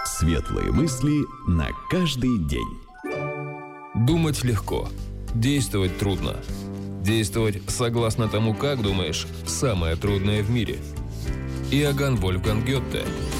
Светлые мысли на каждый день. Думать легко, действовать трудно. Действовать согласно тому, как думаешь, самое трудное в мире. Иоганн Вольфганг Гёте.